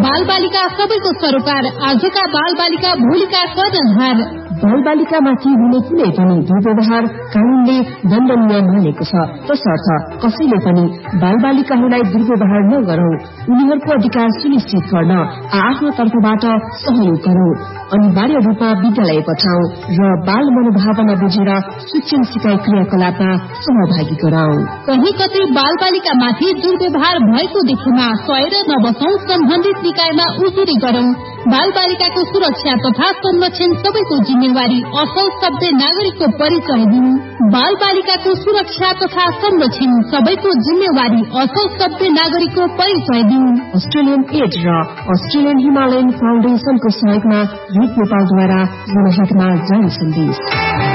बाल बालिका सबैको सरोकार, आजका बाल बालिका भोलिका कर्णधार। बाल बालिकामाथि हुने कुनै पनि दुर्व्यवहार कानूनले दण्डनीय मानेको छ। तसर्थ कसैले पनि बाल बालिकाहरूलाई दुर्व्यवहार नगरौं, उनीहरूको अधिकार सुनिश्चित गर्न आफ्नो तर्फबाट सहयोग गरौं, अनिवार्य रूपमा विद्यालय पठाउँ र बाल मनोभावना बुझेर शिक्षण सिकाइ क्रियाकलापमा सहभागी गराउँ। कही कतै बाल बालिकामाथि दुर्व्यवहार भएको देखेमा सहेर नबसौं, सम्बन्धित निकायमा उजुरी गरौं। बाल बालिकाको सुरक्षा तथा संरक्षण सबैको जिम्मेवारी, असल सभ्य नागरिकको परिचय दिनु। बाल बालिकाको सुरक्षा तथा संरक्षण सबैको जिम्मेवारी, असल सभ्य नागरिकको परिचय दिनु। अस्ट्रेलियन एड र अस्ट्रेलियन हिमालयन फाउन्डेशनको सहयोगमा रूप नेपालद्वारा जनहितमा जारी सन्देश।